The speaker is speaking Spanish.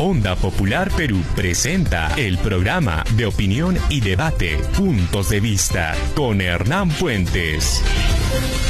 Onda Popular Perú presenta el programa de opinión y debate Puntos de Vista con Hernán Puentes.